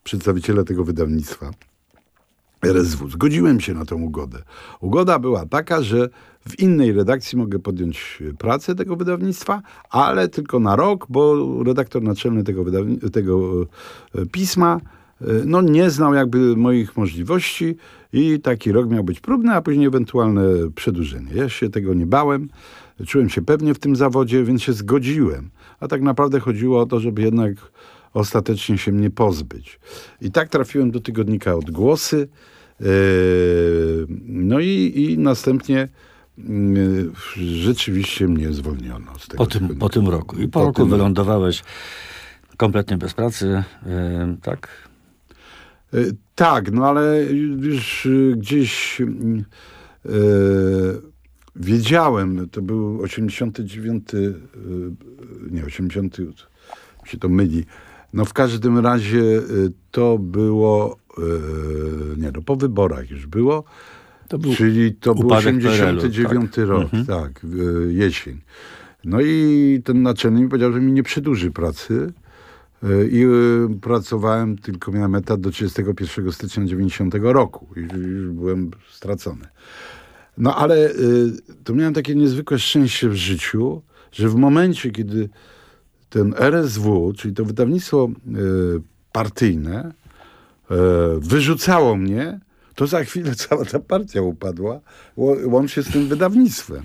przedstawiciele tego wydawnictwa RSW. Zgodziłem się na tę ugodę. Ugoda była taka, że w innej redakcji mogę podjąć pracę tego wydawnictwa, ale tylko na rok, bo redaktor naczelny tego pisma nie znał jakby moich możliwości i taki rok miał być próbny, a później ewentualne przedłużenie. Ja się tego nie bałem, czułem się pewnie w tym zawodzie, więc się zgodziłem. A tak naprawdę chodziło o to, żeby jednak ostatecznie się mnie pozbyć. I tak trafiłem do tygodnika Odgłosy. No i następnie rzeczywiście mnie zwolniono z tego po tym roku. I po roku wylądowałeś kompletnie bez pracy, tak? Tak, no ale już gdzieś wiedziałem, to był 89, nie 80, się to myli. No w każdym razie to było, po wyborach już było, czyli to był 89 rok, tak, jesień. No i ten naczelnik mi powiedział, że mi nie przedłuży pracy i pracowałem, tylko miałem etat do 31 stycznia 90 roku i już byłem stracony. No ale to miałem takie niezwykłe szczęście w życiu, że w momencie, kiedy ten RSW, czyli to wydawnictwo partyjne, wyrzucało mnie, to za chwilę cała ta partia upadła, łącznie z tym wydawnictwem.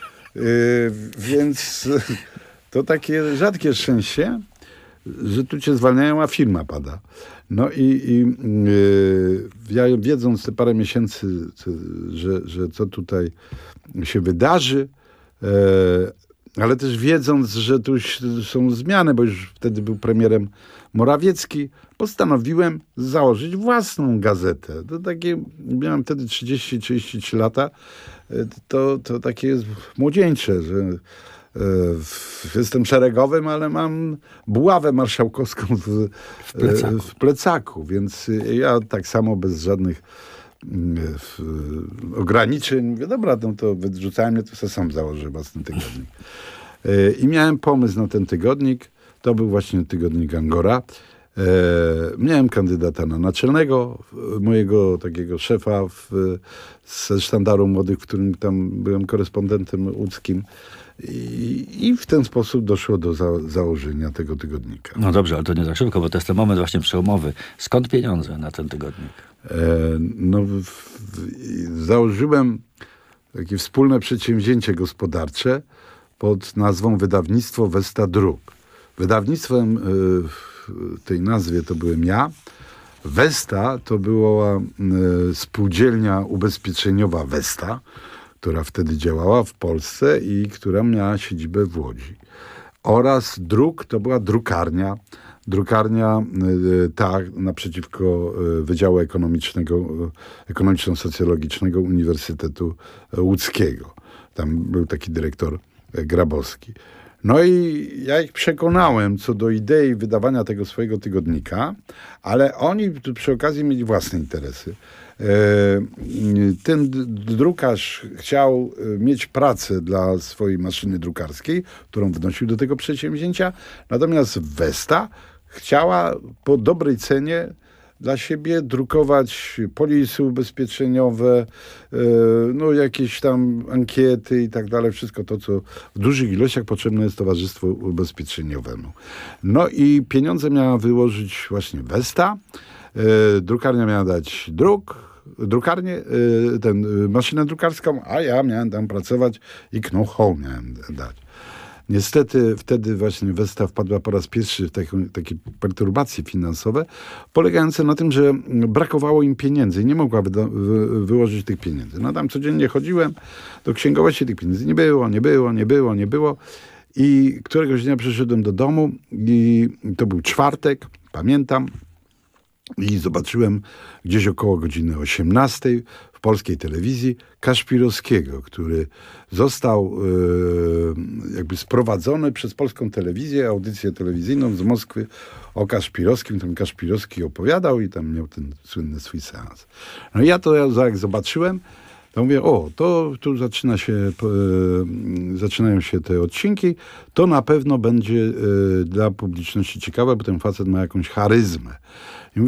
Więc to takie rzadkie szczęście, że tu cię zwalniają, a firma pada. No i ja wiedząc te parę miesięcy, że co tutaj się wydarzy, ale też wiedząc, że tu są zmiany, bo już wtedy był premierem Morawiecki, postanowiłem założyć własną gazetę. To takie, miałem wtedy 30-33 lata, to takie jest młodzieńcze, że jestem szeregowym, ale mam buławę marszałkowską w plecaku, więc ja tak samo bez żadnych ograniczeń mówię, dobra, no to wyrzucałem mnie, to sobie sam założę własny tygodnik. I miałem pomysł na ten tygodnik. To był właśnie tygodnik Angora. Miałem kandydata na naczelnego, mojego takiego szefa ze Sztandaru Młodych, w którym tam byłem korespondentem łódzkim. I w ten sposób doszło do założenia tego tygodnika. No dobrze, ale to nie za szybko, bo to jest ten moment właśnie przełomowy. Skąd pieniądze na ten tygodnik? Założyłem takie wspólne przedsięwzięcie gospodarcze pod nazwą Wydawnictwo Westa Druk. Wydawnictwem w tej nazwie to byłem ja. Westa to była spółdzielnia ubezpieczeniowa Westa, która wtedy działała w Polsce i która miała siedzibę w Łodzi. Oraz Druk to była drukarnia. Drukarnia ta naprzeciwko Wydziału Ekonomiczno-Socjologicznego Uniwersytetu Łódzkiego. Tam był taki dyrektor Grabowski. No i ja ich przekonałem co do idei wydawania tego swojego tygodnika, ale oni przy okazji mieli własne interesy. Ten drukarz chciał mieć pracę dla swojej maszyny drukarskiej, którą wnosił do tego przedsięwzięcia, natomiast Westa chciała po dobrej cenie dla siebie drukować polisy ubezpieczeniowe, jakieś tam ankiety i tak dalej, wszystko to, co w dużych ilościach potrzebne jest towarzystwu ubezpieczeniowemu. No i pieniądze miała wyłożyć właśnie Westa, drukarnia miała dać drukarnię, maszynę drukarską, a ja miałem tam pracować i know-how miałem dać. Niestety wtedy właśnie Westa wpadła po raz pierwszy w takie perturbacje finansowe, polegające na tym, że brakowało im pieniędzy i nie mogła wyłożyć tych pieniędzy. No tam codziennie chodziłem do księgowości, tych pieniędzy nie było. I któregoś dnia przyszedłem do domu i to był czwartek, pamiętam, i zobaczyłem gdzieś około godziny 18 w polskiej telewizji Kaszpirowskiego, który został jakby sprowadzony przez polską telewizję, audycję telewizyjną z Moskwy o Kaszpirowskim. Ten Kaszpirowski opowiadał i tam miał ten słynny swój seans. No i ja to jak zobaczyłem, to mówię, to tu zaczynają się te odcinki, to na pewno będzie dla publiczności ciekawe, bo ten facet ma jakąś charyzmę.